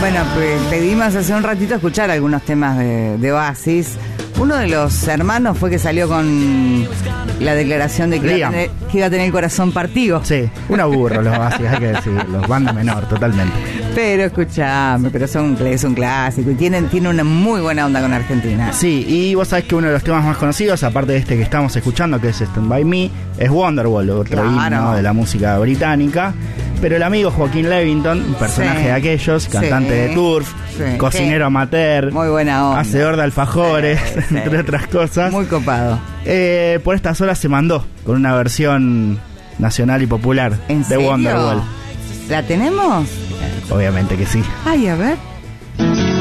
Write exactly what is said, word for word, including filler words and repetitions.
Bueno, pedimos hace un ratito escuchar algunos temas de, de Oasis. Uno de los hermanos fue que salió con la declaración de que iba, tener, que iba a tener el corazón partido. Sí, un aburro los Oasis, hay que decirlo. Banda menor, totalmente. Pero escuchame, pero son, es un clásico y tienen, tienen una muy buena onda con Argentina. Sí, y vos sabés que uno de los temas más conocidos, aparte de este que estamos escuchando, que es Stand By Me, es Wonderwall, otro claro. himno de la música británica. Pero el amigo Joaquín Levington, un personaje sí, de aquellos, cantante sí, de Turf, sí, cocinero amateur, muy buena onda, hacedor de alfajores, sí, sí. entre otras cosas. Muy copado. Eh, por estas horas se mandó con una versión nacional y popular ¿En de serio? Wonderwall. ¿La tenemos? Obviamente que sí. Ay, a ver.